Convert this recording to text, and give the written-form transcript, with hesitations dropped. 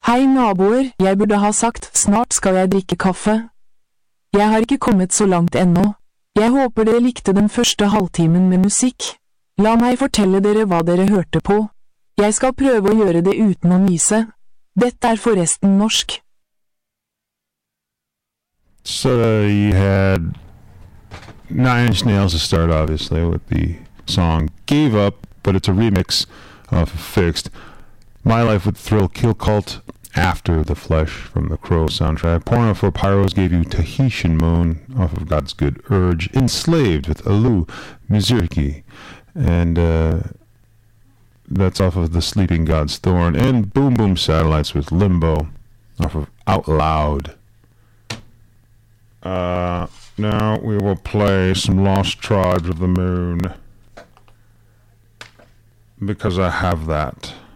Hei naboer, jeg burde ha sagt, snart skal jeg drikke kaffe. Jeg har ikke kommet så langt ennå. Jeg håper dere likte den første halvtimen med musikk. La meg fortelle dere hva dere hørte på. Jeg skal prøve å gjøre det uten å nyse. Dette er forresten norsk. So you had Nine Inch Nails to start, obviously, with the song Gave Up, but it's a remix of Fixed. My Life with Thrill Kill Cult after The Flesh from the Crow soundtrack. Porno for Pyros gave you Tahitian Moon off of God's Good Urge. Enslaved with Alu Mizuriki. And that's off of The Sleeping God's Thorn. And Boom Boom Satellites with Limbo off of Out Loud. Now we will play some Lost Tribes of the Moon, because I have that.